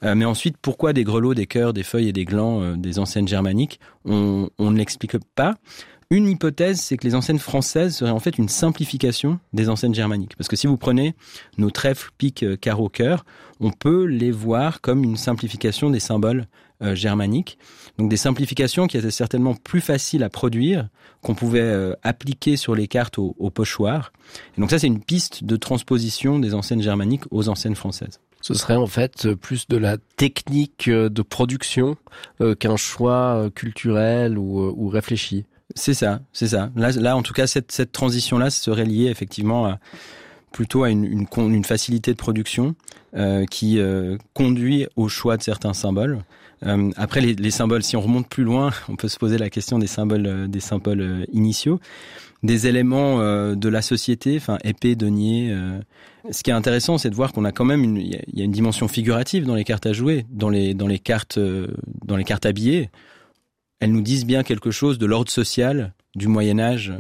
Mais ensuite, pourquoi des grelots, des cœurs, des feuilles et des glands des enseignes germaniques, on ne l'explique pas. Une hypothèse, c'est que les enseignes françaises seraient en fait une simplification des enseignes germaniques. Parce que si vous prenez nos trèfles, piques, carreaux, cœurs, on peut les voir comme une simplification des symboles germaniques. Donc des simplifications qui étaient certainement plus faciles à produire, qu'on pouvait appliquer sur les cartes au pochoir. Et donc ça, c'est une piste de transposition des enseignes germaniques aux enseignes françaises. Ce serait en fait plus de la technique de production qu'un choix culturel ou réfléchi. C'est ça. Là, en tout cas, cette transition-là serait liée effectivement plutôt à une facilité de production qui conduit au choix de certains symboles. Après, les symboles, si on remonte plus loin, on peut se poser la question des symboles initiaux, des éléments de la société, enfin épée, denier. Ce qui est intéressant, c'est de voir qu'on a quand même il y a une dimension figurative dans les cartes à jouer, dans les cartes habillées. Elles nous disent bien quelque chose de l'ordre social du Moyen-Âge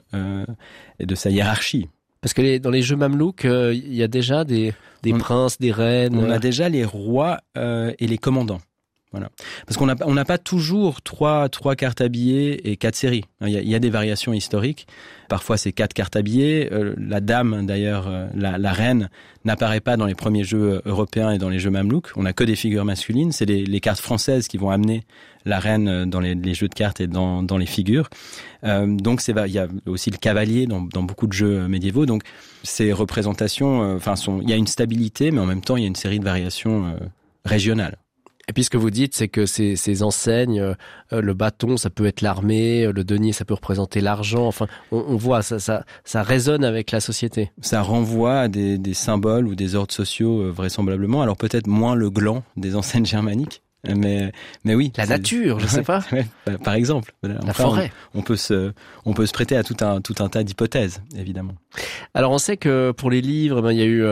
et de sa hiérarchie. Parce que dans les jeux mamelouks, il y a déjà des princes, des reines. On a déjà les rois et les commandants. Voilà. Parce qu'on n'a pas toujours trois cartes habillées et 4 séries. Il y a des variations historiques. Parfois, c'est 4 cartes habillées. La dame, d'ailleurs, la reine, n'apparaît pas dans les premiers jeux européens et dans les jeux mamelouks. On n'a que des figures masculines. C'est les cartes françaises qui vont amener la reine dans les jeux de cartes et dans les figures. Donc, il y a aussi le cavalier dans beaucoup de jeux médiévaux. Donc, ces représentations, il y a une stabilité, mais en même temps, il y a une série de variations régionales. Et puis ce que vous dites, c'est que ces enseignes, le bâton, ça peut être l'armée, le denier, ça peut représenter l'argent. Enfin, on voit, ça résonne avec la société. Ça renvoie à des symboles ou des ordres sociaux vraisemblablement. Alors peut-être moins le gland des enseignes germaniques. Mais oui. La nature, je sais pas. Ouais, par exemple. La forêt. On peut se prêter à tout un tas d'hypothèses, évidemment. Alors, on sait que pour les livres, il y a eu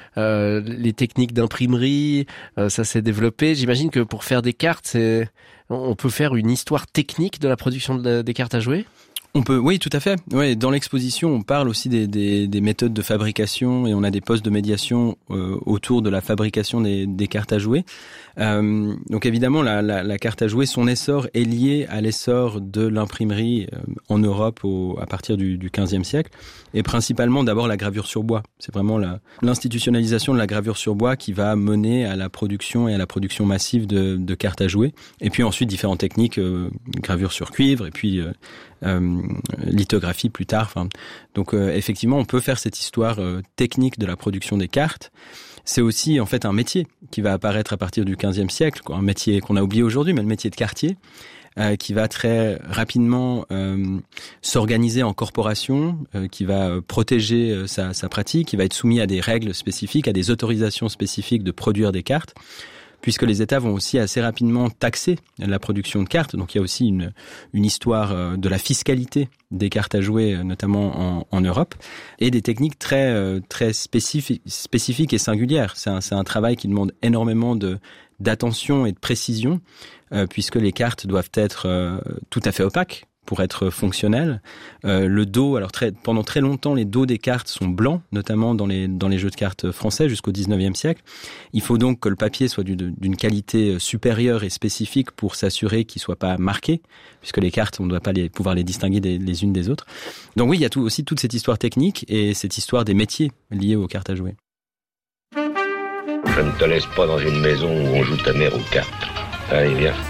les techniques d'imprimerie, ça s'est développé. J'imagine que pour faire des cartes, on peut faire une histoire technique de la production des cartes à jouer. On peut, oui, tout à fait. Ouais, dans l'exposition, on parle aussi des méthodes de fabrication et on a des postes de médiation autour de la fabrication des cartes à jouer. Donc évidemment, la carte à jouer, son essor est lié à l'essor de l'imprimerie en Europe à partir du XVe siècle et principalement d'abord la gravure sur bois. C'est vraiment l'institutionnalisation de la gravure sur bois qui va mener à la production et à la production massive de cartes à jouer. Et puis ensuite différentes techniques, gravure sur cuivre et puis lithographie plus tard. Donc effectivement, on peut faire cette histoire technique de la production des cartes. C'est aussi en fait un métier qui va apparaître à partir du XVe siècle, un métier qu'on a oublié aujourd'hui, mais le métier de cartier, qui va très rapidement s'organiser en corporation, qui va protéger sa pratique, qui va être soumis à des règles spécifiques, à des autorisations spécifiques de produire des cartes, puisque les États vont aussi assez rapidement taxer la production de cartes. Donc il y a aussi une histoire de la fiscalité des cartes à jouer, notamment en Europe, et des techniques très spécifiques et singulières. C'est un travail qui demande énormément d'attention et de précision, puisque les cartes doivent être tout à fait opaques pour être fonctionnelles. Le dos, alors pendant très longtemps, les dos des cartes sont blancs, notamment dans les jeux de cartes français jusqu'au 19e siècle. Il faut donc que le papier soit d'une qualité supérieure et spécifique pour s'assurer qu'il soit pas marqué, puisque les cartes, on ne doit pas pouvoir les distinguer les unes des autres. Donc oui, il y a aussi toute cette histoire technique et cette histoire des métiers liés aux cartes à jouer. Je ne te laisse pas dans une maison où on joue ta mère aux cartes. Allez, viens.